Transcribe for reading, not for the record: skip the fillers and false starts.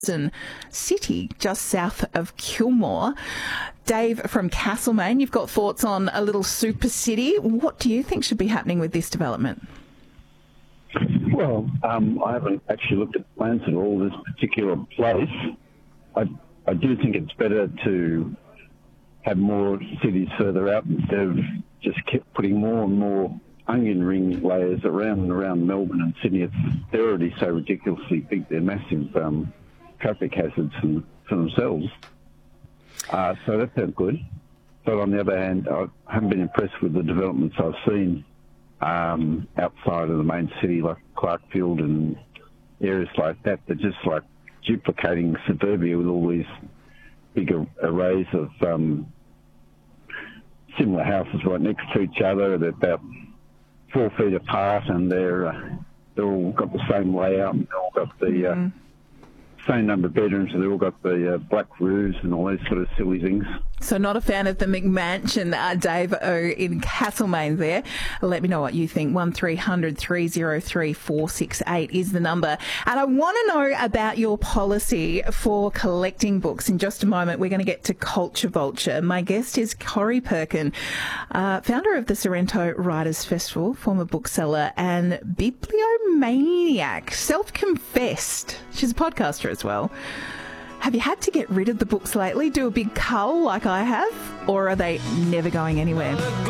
City, just south of Kilmore. Dave from Castlemaine, you've got thoughts on a little super city. What do you think should be happening with this development? Well, I haven't actually looked at plans at all this particular place. I do think it's better to have more cities further out instead of just kept putting more and more onion ring layers around and around Melbourne and Sydney. They're already so ridiculously big. They're massive traffic hazards for themselves. So that sounds good. But on the other hand, I haven't been impressed with the developments I've seen outside of the main city, like Clarkfield and areas like that. They're just like duplicating suburbia with all these big arrays of similar houses right next to each other. They're about 4 feet apart, and they're all got the same layout, and they've all got the same number of bedrooms, and they've all got the black roofs and all those sort of silly things. So not a fan of the McMansion, Dave in Castlemaine there. Let me know what you think. 1300 303 468 is the number. And I want to know about your policy for collecting books. In just a moment, we're going to get to Culture Vulture. My guest is Corrie Perkin, founder of the Sorrento Writers Festival, former bookseller and bibliomaniac, self-confessed. She's a podcaster as well. Have you had to get rid of the books lately? Do a big cull like I have? Or are they never going anywhere?